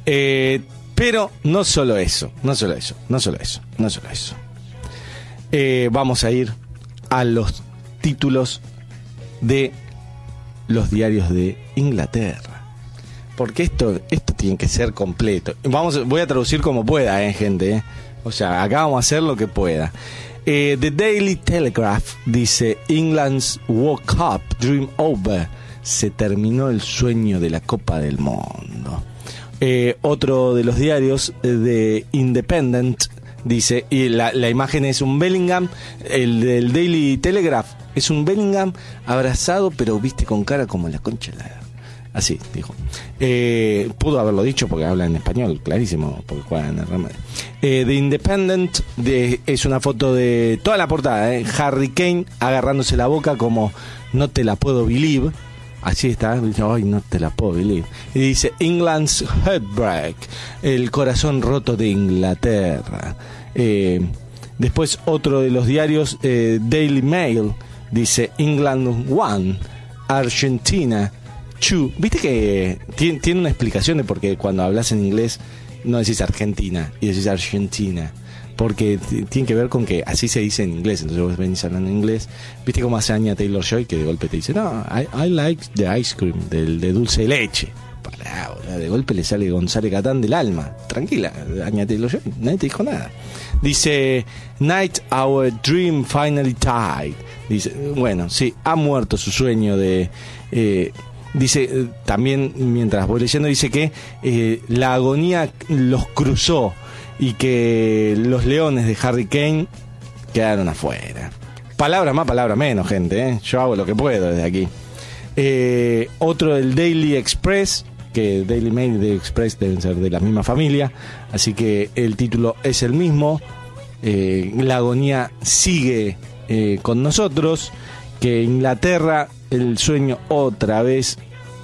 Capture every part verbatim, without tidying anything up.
Eh, pero no solo eso, no solo eso, no solo eso, no solo eso. Eh, vamos a ir a los títulos de los diarios de Inglaterra. Porque esto, esto tiene que ser completo. Vamos, voy a traducir como pueda, eh, gente. Eh. O sea, acá vamos a hacer lo que pueda. Eh, The Daily Telegraph dice: England's World Cup Dream Over. Se terminó el sueño de la Copa del Mundo. Eh, otro de los diarios, eh, de Independent, dice, y la, la imagen es un Bellingham, el del Daily Telegraph, es un Bellingham abrazado, pero viste con cara como la concha de la... Así, dijo. Eh, pudo haberlo dicho porque habla en español, clarísimo, porque juega en el Real Madrid. Eh, The Independent de, es una foto de toda la portada, eh, Harry Kane agarrándose la boca como no te la puedo believe. Así está, dice, ay, no te la puedo believe. Y dice, England's Heartbreak, el corazón roto de Inglaterra. Eh, después otro de los diarios, eh, Daily Mail, dice, England one, Argentina two. Viste que tiene, tiene una explicación de por qué cuando hablas en inglés no decís Argentina y decís Argentina. Porque t- tiene que ver con que así se dice en inglés. Entonces vos venís hablando en inglés. ¿Viste cómo hace Anya Taylor-Joy? Que de golpe te dice, no, I, I like the ice cream, del, de dulce de leche. Pará, boludo, de golpe le sale González Catán del alma. Tranquila, Anya Taylor-Joy, nadie te dijo nada. Dice, Night our dream finally died. Dice, bueno, sí, ha muerto su sueño de... Eh, dice, eh, también mientras voy leyendo, dice que eh, la agonía los cruzó y que los leones de Harry Kane quedaron afuera. Palabras más, palabras menos, gente, ¿eh? Yo hago lo que puedo desde aquí. Eh, otro del Daily Express, que Daily Mail y Daily Express deben ser de la misma familia, así que el título es el mismo. Eh, la agonía sigue eh, con nosotros, que Inglaterra, el sueño otra vez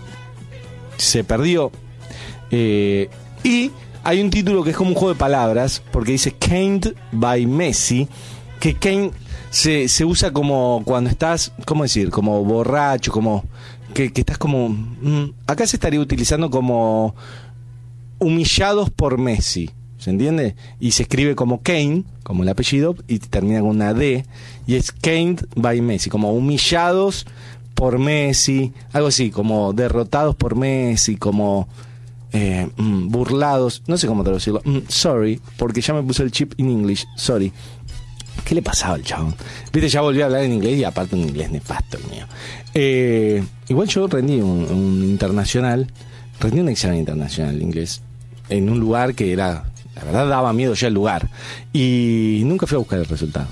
se perdió. Eh, y hay un título que es como un juego de palabras, porque dice Caned by Messi, que Kane se, se usa como cuando estás, ¿cómo decir? Como borracho, como que, que estás como... Mm, acá se estaría utilizando como humillados por Messi, ¿se entiende? Y se escribe como Kane, como el apellido, y termina con una D, y es Caned by Messi, como humillados por Messi, algo así, como derrotados por Messi, como... Eh, mm, burlados, no sé cómo traducirlo. Mm, sorry, porque ya me puse el chip in English. Sorry. ¿Qué le pasaba al chabón? Viste, ya volví a hablar en inglés y aparte un inglés nefasto el mío. Eh, igual yo rendí un, un internacional, rendí un examen internacional de inglés en un lugar que era, la verdad daba miedo ya el lugar. Y nunca fui a buscar el resultado.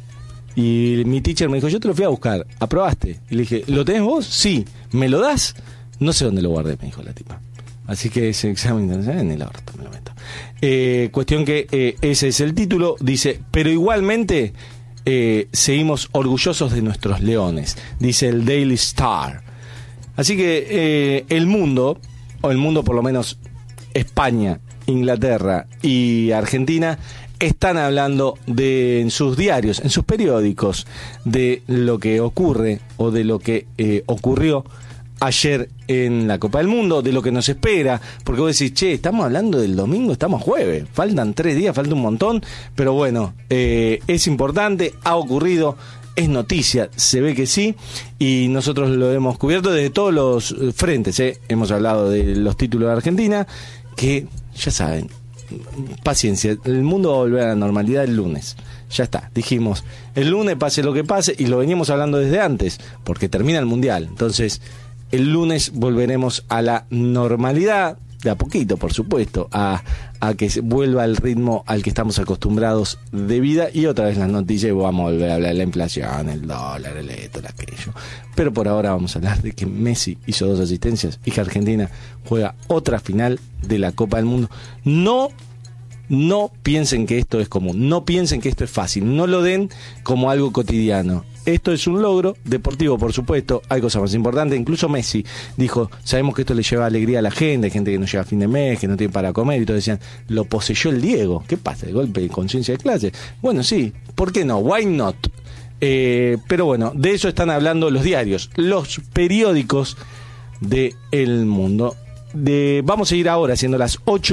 Y mi teacher me dijo, yo te lo fui a buscar, ¿aprobaste? Y le dije, ¿lo tenés vos? Sí. ¿Me lo das? No sé dónde lo guardé, me dijo la tipa. Así que ese examen internacional en el orto me lo meto. Eh, cuestión que eh, ese es el título. Dice, pero igualmente eh, seguimos orgullosos de nuestros leones, dice el Daily Star. Así que eh, el mundo, o el mundo por lo menos España, Inglaterra y Argentina, están hablando de, en sus diarios, en sus periódicos, de lo que ocurre o de lo que eh, ocurrió ayer en la Copa del Mundo, de lo que nos espera, porque vos decís, che, estamos hablando del domingo, estamos jueves, faltan tres días, falta un montón, pero bueno, eh, es importante, ha ocurrido, es noticia, se ve que sí, y nosotros lo hemos cubierto desde todos los frentes, ¿eh? Hemos hablado de los títulos de Argentina, que ya saben, paciencia, el mundo va a volver a la normalidad el lunes. Ya está, dijimos, el lunes pase lo que pase, y lo veníamos hablando desde antes, porque termina el Mundial, entonces... El lunes volveremos a la normalidad, de a poquito, por supuesto, a, a que se vuelva el ritmo al que estamos acostumbrados de vida, y otra vez las noticias, y vamos a volver a hablar de la inflación, el dólar, el esto, el aquello. Pero por ahora vamos a hablar de que Messi hizo dos asistencias y que Argentina juega otra final de la Copa del Mundo. No, no piensen que esto es común, no piensen que esto es fácil, no lo den como algo cotidiano. Esto es un logro deportivo, por supuesto, hay cosas más importantes. Incluso Messi dijo, sabemos que esto le lleva alegría a la gente, hay gente que no llega a fin de mes, que no tiene para comer, y todos decían, lo poseyó el Diego. ¿Qué pasa? ¿De golpe de conciencia de clase? Bueno, sí, ¿por qué no? Why not? Eh, pero bueno, de eso están hablando los diarios, los periódicos del mundo. De, vamos a ir ahora, siendo las ocho